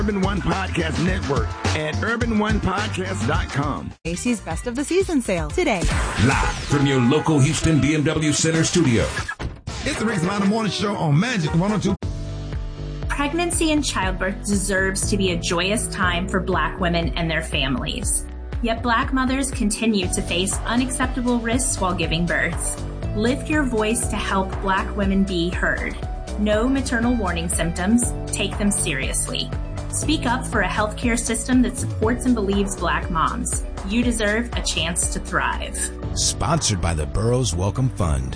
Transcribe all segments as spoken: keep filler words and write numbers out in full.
Urban One Podcast Network at urban one podcast dot com. Macy's Best of the Season sale today. Live from your local Houston B M W Center studio. It's the Rick Smiley Morning Show on Magic one oh two. Pregnancy and childbirth deserves to be a joyous time for Black women and their families. Yet Black mothers continue to face unacceptable risks while giving birth. Lift your voice to help Black women be heard. Know maternal warning symptoms. Take them seriously. Speak up for a healthcare system that supports and believes Black moms. You deserve a chance to thrive. Sponsored by the Burroughs Welcome Fund.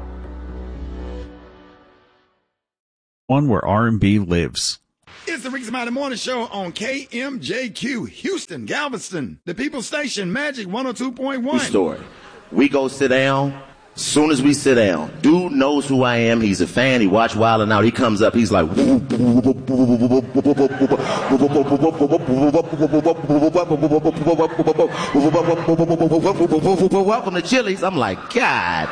One where R and B lives. It's the Rick Smiley Morning Show on K M J Q, Houston, Galveston, the People Station, Magic one oh two point one. Story. We go sit down. Soon as we sit down, dude knows who I am. He's a fan. He watch Wild 'N Out. He comes up. He's like, welcome to Chili's. I'm like, God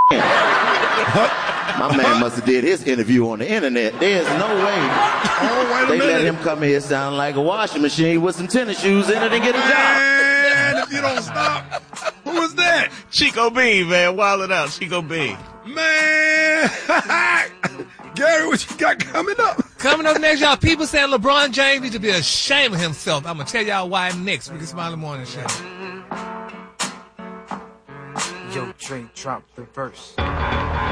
damn. My man must have did his interview on the internet. There's no way oh, they minute. let him come here sound like a washing machine with some tennis shoes in it and get a job. Man, if you don't stop. Who was that? Chico B, man. Wild 'N Out. Chico B. Man. Gary, what you got coming up? Coming up next, y'all. People saying LeBron James needs to be ashamed of himself. I'm going to tell y'all why next. We can Smile the Morning Show. Yo, Trey, drop the verse.